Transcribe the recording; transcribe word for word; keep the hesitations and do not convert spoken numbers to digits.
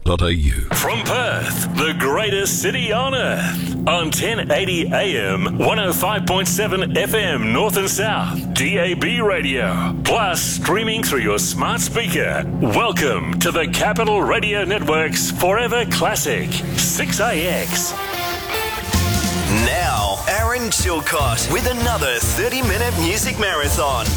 dot a u. From Perth, the greatest city on earth, on ten eighty A M, one oh five point seven F M North and South, D A B radio, plus streaming through your smart speaker. Welcome to the Capital Radio Network's Forever Classic, six A X. Now, Aaron Chilcott with another thirty-minute music marathon.